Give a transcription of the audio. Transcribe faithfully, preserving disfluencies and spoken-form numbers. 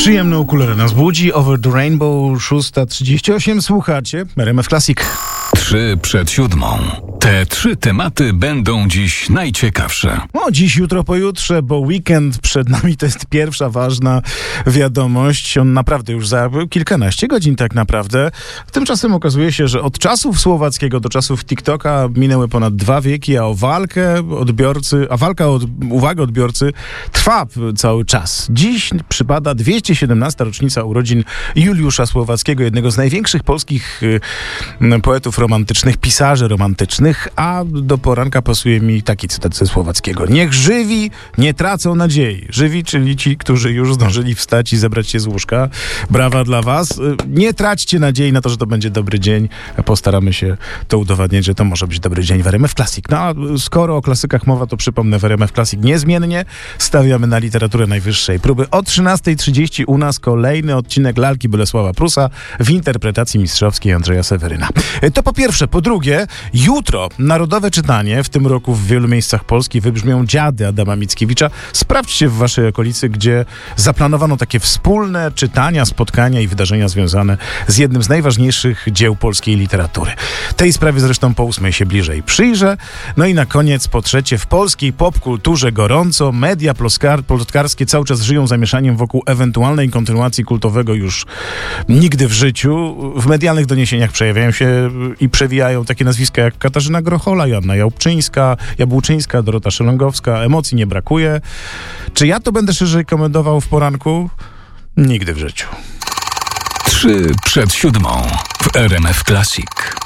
Przyjemny ukulele nas budzi. Over the Rainbow, szósta trzydzieści osiem. Słuchacie R M F Classic. Trzy przed siódmą. Te trzy tematy będą dziś najciekawsze. No, dziś, jutro, pojutrze, bo weekend przed nami to jest pierwsza ważna wiadomość. On naprawdę już za kilkanaście godzin tak naprawdę. Tymczasem okazuje się, że od czasów Słowackiego do czasów TikToka minęły ponad dwa wieki, a o walkę odbiorcy, a walka o uwagę odbiorcy trwa cały czas. Dziś przypada dwieście siedemnasta rocznica urodzin Juliusza Słowackiego, jednego z największych polskich y, poetów romantycznych, pisarzy romantycznych, a do poranka pasuje mi taki cytat ze Słowackiego. Niech żywi nie tracą nadziei. Żywi, czyli ci, którzy już zdążyli wstać i zebrać się z łóżka. Brawa dla was. Nie traćcie nadziei na to, że to będzie dobry dzień. Postaramy się to udowadniać, że to może być dobry dzień w R M F Classic. No a skoro o klasykach mowa, to przypomnę, w R M F Classic niezmiennie stawiamy na literaturę najwyższej próby. O trzynasta trzydzieści u nas kolejny odcinek Lalki Bolesława Prusa w interpretacji mistrzowskiej Andrzeja Seweryna. To po pierwsze. Po drugie, jutro narodowe czytanie. W tym roku w wielu miejscach Polski wybrzmią Dziady Adama Mickiewicza. Sprawdźcie w waszej okolicy, gdzie zaplanowano takie wspólne czytania, spotkania i wydarzenia związane z jednym z najważniejszych dzieł polskiej literatury. Tej sprawie zresztą po ósmej się bliżej przyjrzę. No i na koniec, po trzecie, w polskiej popkulturze gorąco. Media plotkarskie cały czas żyją zamieszaniem wokół ewentualnej kontynuacji kultowego już Nigdy w życiu. W medialnych doniesieniach przejawiają się i przewijają takie nazwiska jak Katarzyna Grochola, Joanna Jabłczyńska, Jabłczyńska, Dorota Szelongowska. Emocji nie brakuje. Czy ja to będę szerzej komentował w poranku? Nigdy w życiu. Trzy przed siódmą w R M F Classic.